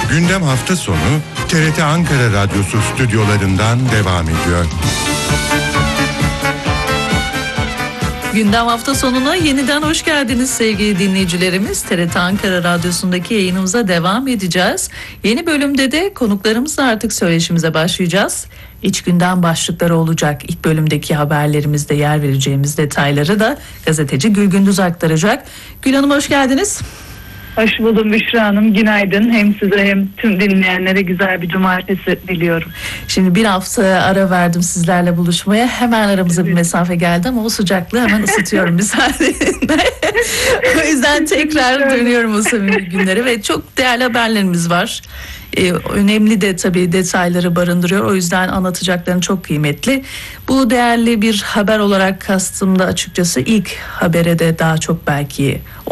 Gündem hafta sonu TRT Ankara Radyosu stüdyolarından devam ediyor. Gündem hafta sonuna yeniden hoş geldiniz sevgili dinleyicilerimiz. TRT Ankara Radyosu'ndaki yayınımıza devam edeceğiz. Yeni bölümde de konuklarımızla artık söyleşimize başlayacağız. İç gündem başlıkları olacak. İlk bölümdeki haberlerimizde yer vereceğimiz detayları da gazeteci Gül Gündüz aktaracak. Gül Hanım hoş geldiniz. Hoş buldum Büşra Hanım. Günaydın. Hem size hem tüm dinleyenlere güzel bir cumartesi diliyorum. Şimdi bir hafta ara verdim sizlerle buluşmaya. Hemen aramıza bir mesafe geldi ama o sıcaklığı hemen ısıtıyorum müsaadenizle. O yüzden tekrar dönüyorum o samimi günlere ve çok değerli haberlerimiz var. Önemli de tabii detayları barındırıyor. O yüzden anlatacaklarım çok kıymetli. Bu değerli bir haber olarak kastımda açıkçası ilk habere de daha çok belki